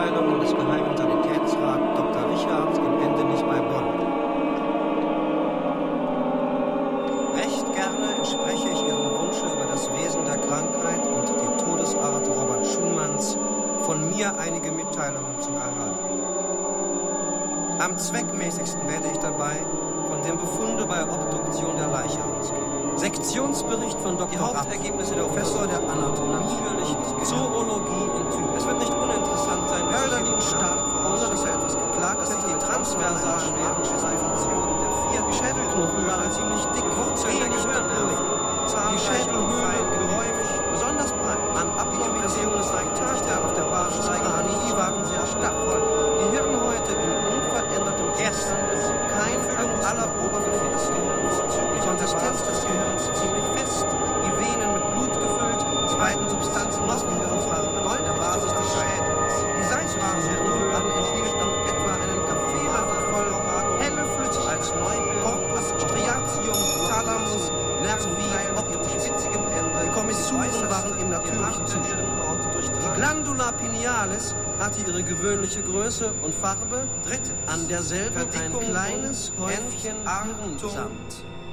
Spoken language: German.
Mitteilungen des Geheimen Sanitätsrats Dr. Richards im Ende nicht bei Bonn. Recht gerne entspreche ich Ihrem Wunsche über das Wesen der Krankheit und die Todesart Robert Schumanns, von mir einige Mitteilungen zu erhalten. Am zweckmäßigsten werde ich dabei von dem Befunde bei Obduktion der Leiche ausgehen. Sektionsbericht von Dr. Die Hauptergebnisse der Professor der Anatomie, natürlich Zoologie und Typ. Es wird nicht uninteressant sein, Hölderlin stark voraus, dass er etwas geklagt, dass sich die transversal schweren Funktionen der vier Schädelknochen waren ziemlich dick, Wurzeln der Gehirnhöhle, die Schädelhöhle geräumig, besonders breit. An Abimpressionen des Rektarstab auf der Basis Kranii waren sehr stark. Die Hirnhäute in unverändertem Zustand, keine Füllung aller Oberfläche des Gehirns, die Konsistenz des Gehirns ziemlich fest, die Venen mit Blut gefüllt, zweiten Substanzen des Gehirns waren neu der Basis des Schädels. Die Salzwarenhirnhöhlen enthielten etwa einen Kaffeeler voll helle Flüssigkeit als Neubild, Corpus, Striatium, Thalamus, Nervi, optisch spitzigem Ende. Die Kommissuren waren im natürlichen Zustand. Die Glandula pinealis hatte ihre gewöhnliche Größe und Farbe. An derselben ein kleines Häufchen Argensamt.